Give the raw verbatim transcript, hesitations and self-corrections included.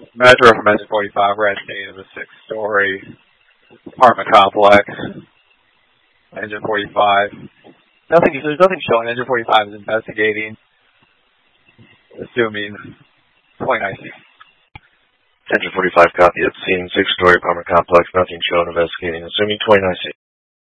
Metro from Engine forty-five, we're estimating a six-story apartment complex. Engine forty-five. Nothing, there's nothing showing. Engine forty-five is investigating, assuming twenty nineteen. Engine forty-five, copy. It's seen six-story apartment complex. Nothing shown. Investigating, assuming twenty nineteen.